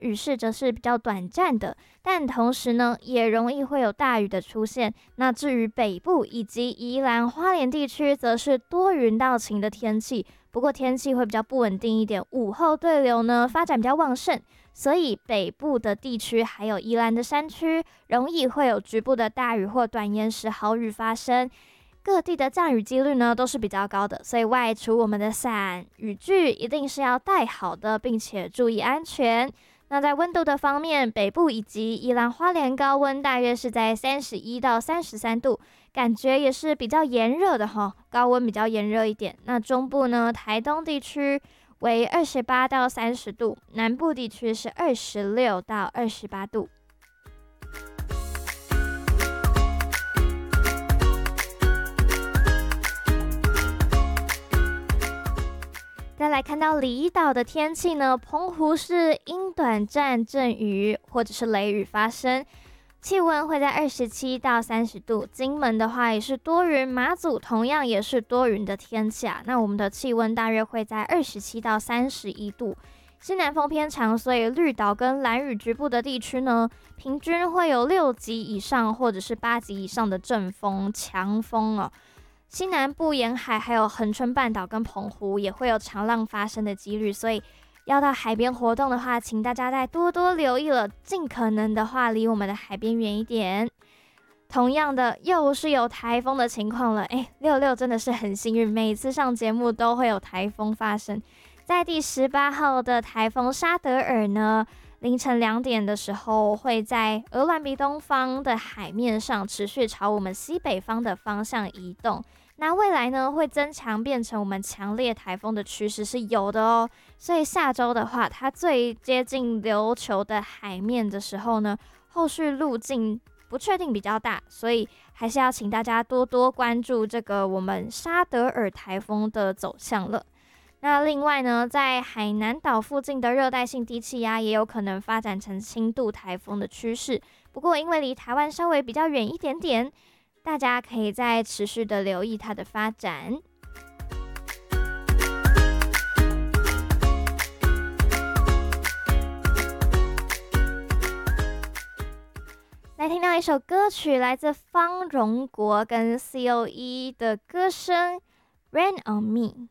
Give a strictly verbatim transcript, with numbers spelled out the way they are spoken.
雨势则是比较短暂的，但同时呢，也容易会有大雨的出现。那至于北部以及宜兰花莲地区，则是多云到晴的天气，不过天气会比较不稳定一点，午后对流呢发展比较旺盛，所以北部的地区还有宜兰的山区，容易会有局部的大雨或短延时豪雨发生。各地的降雨几率呢都是比较高的，所以外出我们的伞、雨具一定是要带好的，并且注意安全。那在温度的方面，北部以及宜兰花莲高温大约是在三十一到三十三度，感觉也是比较炎热的哈，高温比较炎热一点。那中部呢，台东地区为二十八到三十度，南部地区是二十六到二十八度。再来看到离岛的天气呢，澎湖是因短暂阵雨或者是雷雨发生，气温会在二十七到三十度。金门的话也是多云，马祖同样也是多云的天气啊。那我们的气温大约会在二十七到三十一度。西南风偏强，所以绿岛跟兰屿局部的地区呢，平均会有六级以上或者是八级以上的阵风、强风哦。西南部沿海还有恒春半岛跟澎湖也会有长浪发生的几率，所以要到海边活动的话，请大家再多多留意了，尽可能的话离我们的海边远一点。同样的，又是有台风的情况了，哎，六六真的是很幸运，每次上节目都会有台风发生。在第十八号的台风沙德尔呢，凌晨两点的时候会在鹅銮鼻东方的海面上持续朝我们西北方的方向移动。那未来呢，会增强变成我们强烈台风的趋势是有的哦。所以下周的话，它最接近琉球的海面的时候呢，后续路径不确定比较大，所以还是要请大家多多关注这个我们沙德尔台风的走向了。那另外呢，在海南岛附近的热带性低气压也有可能发展成轻度台风的趋势，不过因为离台湾稍微比较远一点点，大家可以再持续的留意它的发展。来听到一首歌曲，来自方荣国跟 C O E 的歌声《Rain on Me》。